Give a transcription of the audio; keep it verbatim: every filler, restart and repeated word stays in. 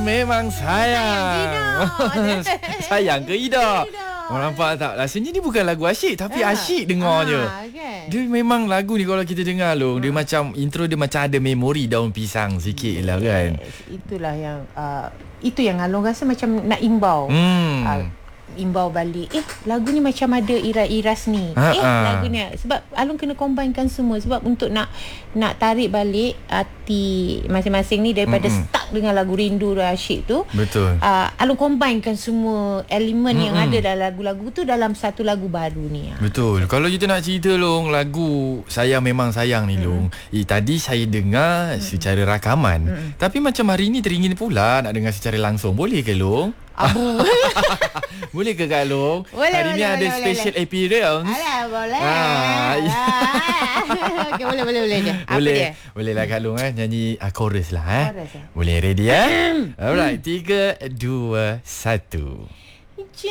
memang sayang. Sayang ke Ida? Orang nampak tak? Rasanya ni bukan lagu asyik, tapi ha. asyik dengarnya. Ha, okay. Dia memang lagu ni kalau kita dengar loh, ha. dia macam intro dia macam ada memori daun pisang sikit lah kan. Yes, itulah yang uh, itu yang Along rasa macam nak imbau. Hmm. Uh, imbau balik. Eh, lagu ni macam ada iras-iras ni. Ha, eh, ha. lagu ni sebab Along kena combinekan semua sebab untuk nak nak tarik balik hati masing-masing ni daripada Mm-mm. stuck dengan lagu Rindu Asyik tu. Betul. Uh, Along combinekan semua elemen Mm-mm. yang ada dalam lagu-lagu tu dalam satu lagu baru ni. Betul. Kalau kita nak cerita Long, lagu Sayang Memang Sayang ni Long. Eh, tadi saya dengar Mm-mm. secara rakaman. Mm-mm. Tapi macam hari ni teringin pula nak dengar secara langsung. Boleh ke Long? Abu. Boleh ke Kak Long? Boleh, hari boleh, ni boleh, ada boleh, special boleh. appearance. Alah, boleh. Ah, okay, boleh, boleh, boleh je. Apa boleh, dia? Boleh lah Kak Long eh, nyanyi uh, chorus lah eh. Chorus, eh? Boleh, ready eh? Alright, tiga, dua, satu.